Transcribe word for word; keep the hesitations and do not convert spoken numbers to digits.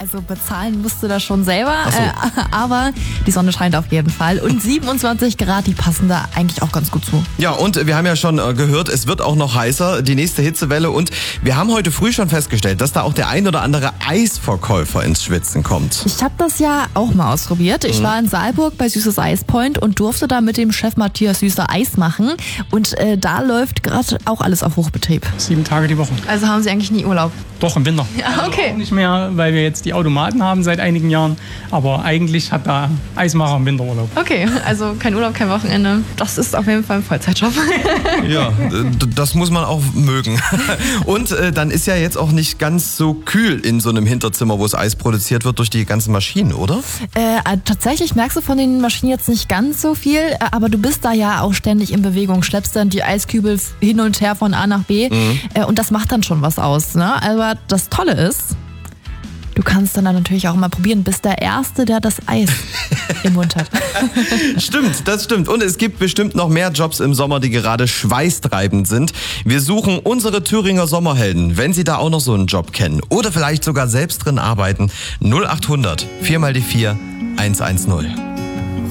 Also bezahlen musst du das schon selber, Ach so. äh, aber die Sonne scheint auf jeden Fall. Und siebenundzwanzig Grad, die passen da eigentlich auch ganz gut zu. Ja, und wir haben ja schon äh, gehört, es wird auch noch heißer, die nächste Hitzewelle. Und wir haben heute früh schon festgestellt, dass da auch der ein oder andere Eisverkäufer ins Schwitzen kommt. Ich habe das ja auch mal ausprobiert. Ich mhm. war in Saalburg bei Süßes Eispoint und durfte da mit dem Chef Matthias Süßer Eis machen. Und äh, da läuft gerade auch alles auf Hochbetrieb. Sieben Tage die Woche. Also haben Sie eigentlich nie Urlaub? Doch, im Winter. Ja, okay. Also nicht mehr, weil wir jetzt die Automaten haben seit einigen Jahren. Aber eigentlich hat der Eismacher im Winter Urlaub. Okay, also kein Urlaub, kein Wochenende. Das ist auf jeden Fall ein Vollzeitjob. Ja, das muss man auch mögen. Und äh, dann ist ja jetzt auch nicht ganz so kühl in so einem Hinterzimmer, wo das Eis produziert wird durch die ganzen Maschinen, oder? Äh, tatsächlich merkst du von den Maschinen jetzt nicht ganz so viel, aber du bist da ja auch ständig in Bewegung, schleppst dann die Eiskübel hin und her von A nach B mhm. äh, und das macht dann schon was aus, ne? Aber das Tolle ist, du kannst dann natürlich auch mal probieren, bist der Erste, der das Eis im Mund hat. Stimmt, das stimmt. Und es gibt bestimmt noch mehr Jobs im Sommer, die gerade schweißtreibend sind. Wir suchen unsere Thüringer Sommerhelden, wenn Sie da auch noch so einen Job kennen oder vielleicht sogar selbst drin arbeiten. null acht hundert vier mal die vier eins eins null.